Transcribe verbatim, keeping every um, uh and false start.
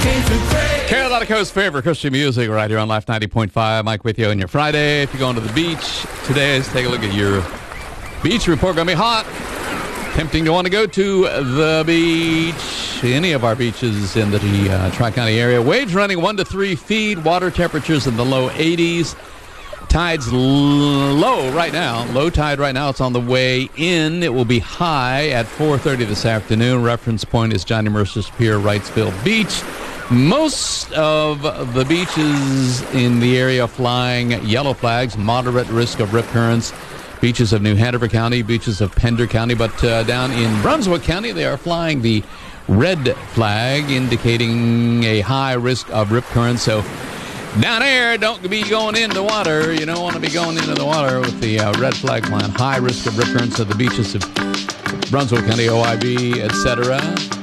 Carolina Coast's favorite Christian music right here on Life ninety point five. Mike with you on your Friday. If you're going to the beach today, let's take a look at your beach report. Going to be hot. Tempting to want to go to the beach. Any of our beaches in the uh, Tri-County area. Waves running one to three feet. Water temperatures in the low eighties. Tide's low right now. Low tide right now. It's on the way in. It will be high at four thirty this afternoon. Reference point is Johnny Mercer's Pier, Wrightsville Beach. Most of the beaches in the area flying yellow flags, moderate risk of rip currents. Beaches of New Hanover County, beaches of Pender County, but uh, down in Brunswick County, they are flying the red flag, indicating a high risk of rip currents. So down there, don't be going into the water. You don't want to be going into the water with the uh, red flag flying. High risk of rip currents of the beaches of Brunswick County, O I B, et cetera